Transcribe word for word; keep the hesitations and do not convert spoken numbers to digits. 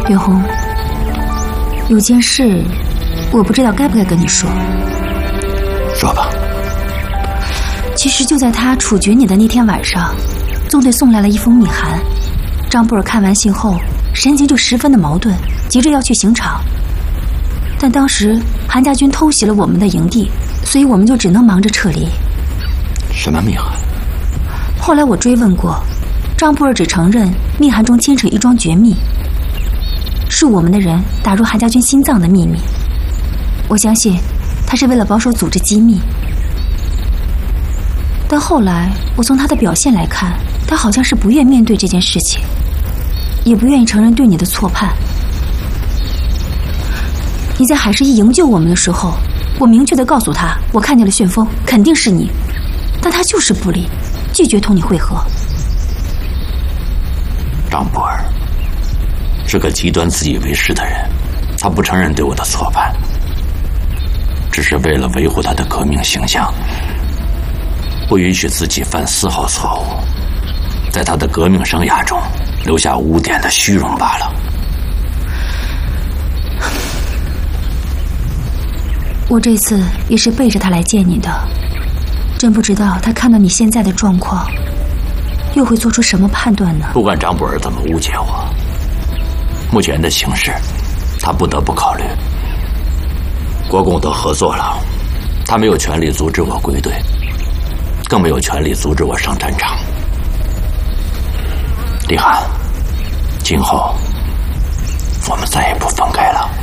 岳红，有件事，我不知道该不该跟你说。 说吧。 其实就在他处决你的那天晚上，纵队送来了一封密函。张布尔看完信后，神情就十分的矛盾，急着要去刑场。但当时韩家军偷袭了我们的营地，所以我们就只能忙着撤离。 什么密函？ 后来我追问过，张布尔只承认密函中牵扯一桩绝密，是我们的人打入韩家军心脏的秘密。我相信他是为了保守组织机密。但后来我从他的表现来看，他好像是不愿面对这件事情，也不愿意承认对你的错判。你在海十一营救我们的时候，我明确地告诉他我看见了旋风，肯定是你，但他就是不理，拒绝同你会合。 张布尔是个极端自以为是的人，他不承认对我的错判，只是为了维护他的革命形象，不允许自己犯丝毫错误，在他的革命生涯中留下污点的虚荣罢了。 我这次也是背着他来见你的，真不知道他看到你现在的状况，又会做出什么判断呢？ 不管张布尔怎么误解我，目前的形势，他不得不考虑。国共都合作了，他没有权利阻止我归队，更没有权利阻止我上战场。李涵，今后我们再也不分开了。